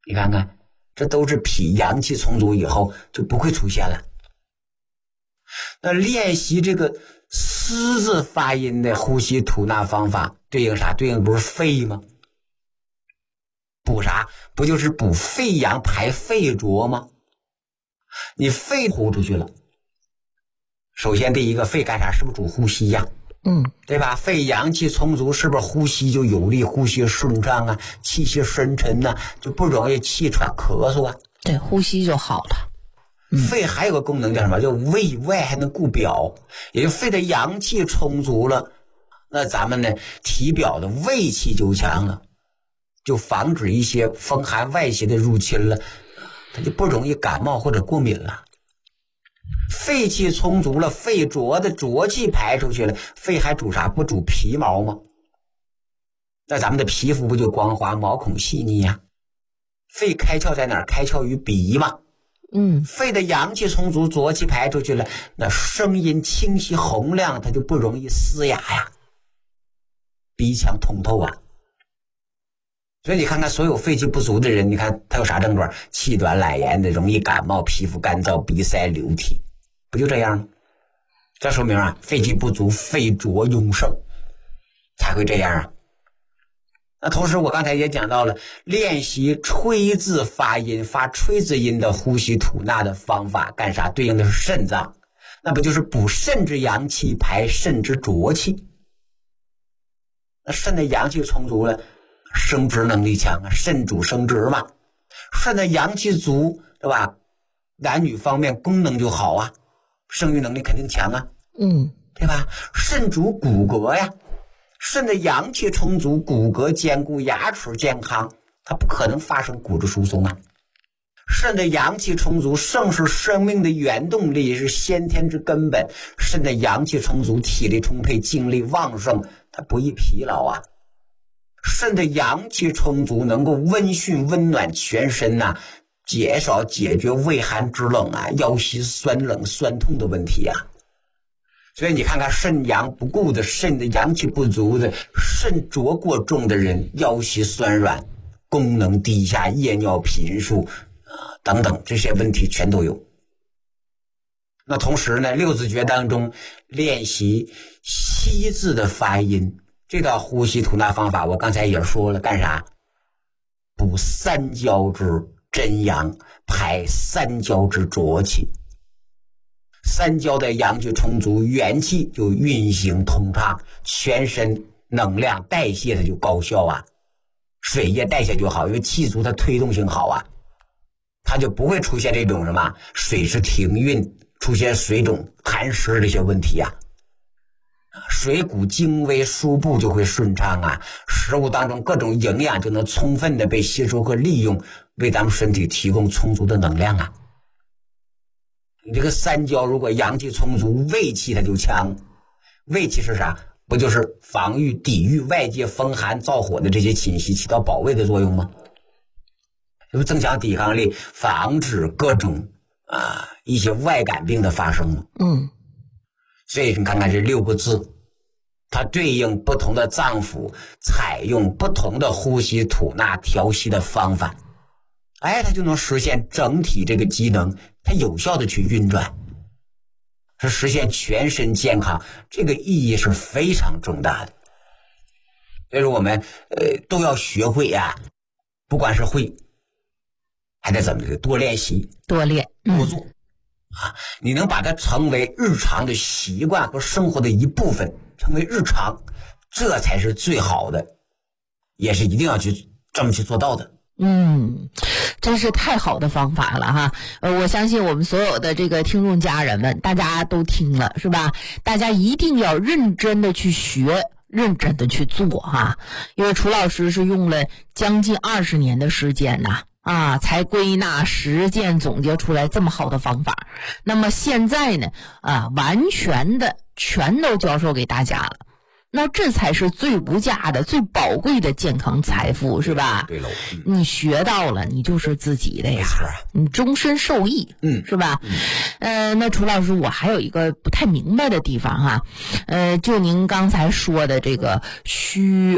你看看，这都是脾阳气充足以后就不会出现了。那练习这个丝字发音的呼吸吐纳方法对应啥？对应不是肺吗？补啥？不就是补肺阳排肺浊吗？你肺呼出去了，首先第一个肺干啥？是不是主呼吸呀？对吧？肺阳气充足，是不是呼吸就有力，呼吸顺畅啊，气息深沉呢，就不容易气喘咳嗽啊？ 对，呼吸就好了。 肺还有个功能叫什么？叫胃外还能固表，也就肺的阳气充足了，那咱们呢体表的胃气就强了，就防止一些风寒外邪的入侵了，它就不容易感冒或者过敏了。肺气充足了，肺浊的浊气排出去了，肺还主啥？不主皮毛吗？那咱们的皮肤不就光滑，毛孔细腻呀？肺开窍在哪儿？开窍于鼻嘛。肺的阳气充足，浊气排出去了，那声音清晰洪亮，它就不容易嘶哑呀，鼻腔通透啊。所以你看看所有肺气不足的人，你看他有啥症状？气短懒言的，容易感冒，皮肤干燥，鼻塞流涕，不就这样吗？这说明啊，肺气不足，肺浊壅盛才会这样啊。那同时我刚才也讲到了练习吹字发音，发吹字音的呼吸吐纳的方法干啥？对应的是肾脏，那不就是补肾之阳气，排肾之浊气？那肾的阳气充足了，生殖能力强啊，肾主生殖嘛，肾的阳气足，对吧？男女方面功能就好啊，生育能力肯定强啊，对吧？肾主骨骼呀，肾的阳气充足，骨骼坚固，牙齿健康，它不可能发生骨质疏松啊。肾的阳气充足，肾是生命的原动力，是先天之根本。肾的阳气充足，体力充沛，精力旺盛，它不易疲劳啊。肾的阳气充足，能够温煦温暖全身呐，解决胃寒肢冷啊，腰膝酸冷酸痛的问题啊。所以你看看肾阳不顾的，肾的阳气不足的，肾浊过重的人，腰膝酸软，功能低下，夜尿频数等等，这些问题全都有。那同时呢，六字诀当中练习息字的发音，这道呼吸吐纳方法我刚才也说了，干啥？补三焦之真阳，排三焦之浊气。三焦的阳气充足，元气就运行通畅，全身能量代谢它就高效啊，水液代谢就好，因为气足它推动性好啊，它就不会出现这种什么水是停运，出现水肿痰湿这些问题啊。水谷精微，输布就会顺畅啊，食物当中各种营养就能充分的被吸收和利用，为咱们身体提供充足的能量啊。你这个三焦如果阳气充足，胃气它就强。胃气是啥？不就是防御抵御外界风寒燥火的这些侵袭，起到保卫的作用吗？就是增强抵抗力，防止各种一些外感病的发生嘛。所以你看看这六个字，它对应不同的脏腑，采用不同的呼吸吐纳调息的方法，它就能实现整体这个机能它有效的去运转，是实现全身健康，这个意义是非常重大的。所以说我们都要学会啊，不管是会还得怎么的，多练习， 多练， 多做你能把它成为日常的习惯和生活的一部分，成为日常，这才是最好的，也是一定要去这么去做到的。 真是太好的方法了哈！我相信我们所有的这个听众家人们，大家都听了是吧？大家一定要认真的去学，认真的去做哈！因为楚老师是用了将近20年的时间呐，才归纳实践总结出来这么好的方法。那么现在呢，完全的全都教授给大家了。那这才是最无价的、最宝贵的健康财富，是吧？ 对喽， 你学到了，你就是自己的呀，你终身受益，是吧？那楚老师，我还有一个不太明白的地方哈，就您刚才说的这个虚